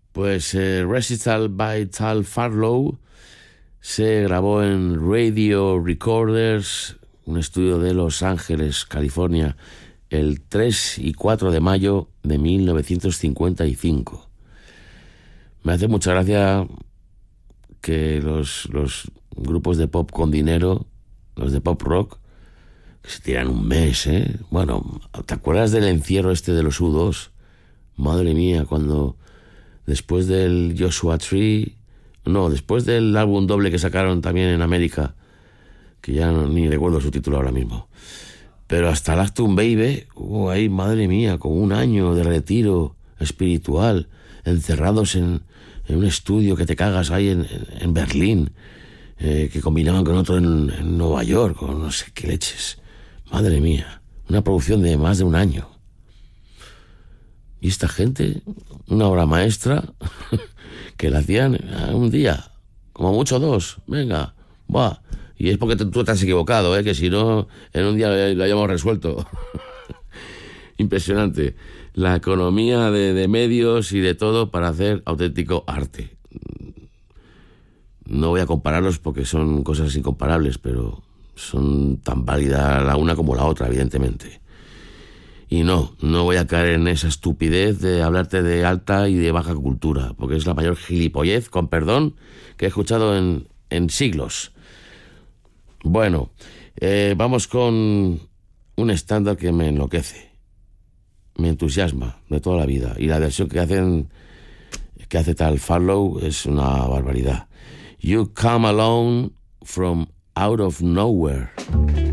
Pues Recital by Tal Farlow se grabó en Radio Recorders, un estudio de Los Ángeles, California, el 3 y 4 de mayo de 1955. Me hace mucha gracia que los grupos de pop con dinero, los de pop rock, que se tiran un mes, ¿eh? Bueno, ¿te acuerdas del encierro este de los U2? Madre mía, cuando después del Joshua Tree, no, después del álbum doble que sacaron también en América, que ya ni recuerdo su título ahora mismo, pero hasta el Actum Baby, ahí, madre mía, con un año de retiro espiritual, encerrados en un estudio que te cagas ahí en Berlín, que combinaban con otro en Nueva York, con no sé qué leches. Madre mía, una producción de más de un año. Y esta gente, una obra maestra, que la hacían un día, como mucho dos, venga, va. Y es porque tú te has equivocado, que si no, en un día lo hayamos resuelto. Impresionante. La economía de medios y de todo para hacer auténtico arte. No voy a compararlos porque son cosas incomparables, pero son tan válidas la una como la otra, evidentemente. Y no voy a caer en esa estupidez de hablarte de alta y de baja cultura, porque es la mayor gilipollez, con perdón, que he escuchado en siglos. Bueno, vamos con un estándar que me enloquece, me entusiasma de toda la vida, y la versión que hace Tal Farlow es una barbaridad. You Come Alone from Out of Nowhere.